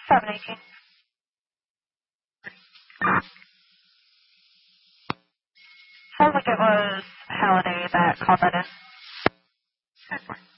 718. Sounds like it was Halliday that called that in.